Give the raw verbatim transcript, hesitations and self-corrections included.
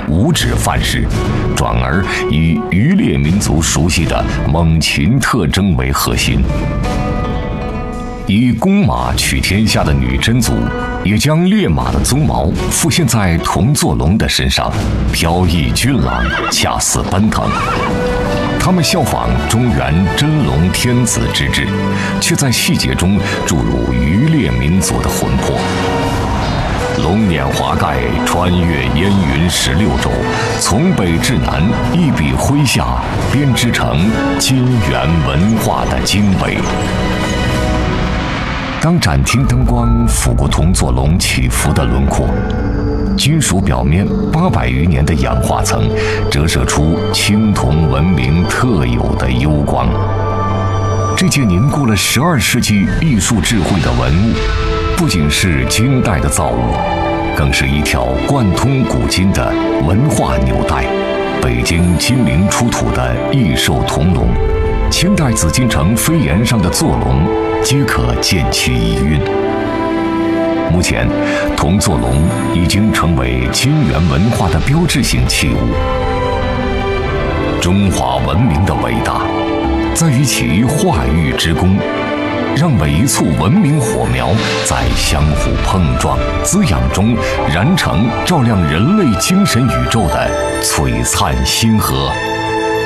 无纸范式，转而以渔猎民族熟悉的猛禽特征为核心。以公马取天下的女真族，也将烈马的鬃毛复现在铜座龙的身上，飘逸俊朗，恰似奔腾。他们效仿中原真龙天子之制，却在细节中注入渔猎民族的魂魄。龙辇华盖，穿越烟云十六州，从北至南，一笔挥下，编织成金元文化的经纬。当展厅灯光拂过铜座龙起伏的轮廓，金属表面八百余年的氧化层折射出青铜文明特有的幽光。这件凝固了十二世纪艺术智慧的文物，不仅是金代的造物，更是一条贯通古今的文化纽带。北京金陵出土的异兽铜龙，清代紫禁城飞檐上的坐龙，皆可见其遗韵。目前，铜座龙已经成为金元文化的标志性器物。中华文明的伟大，在于其化育之功，让每一簇文明火苗在相互碰撞、滋养中燃成照亮人类精神宇宙的璀璨星河。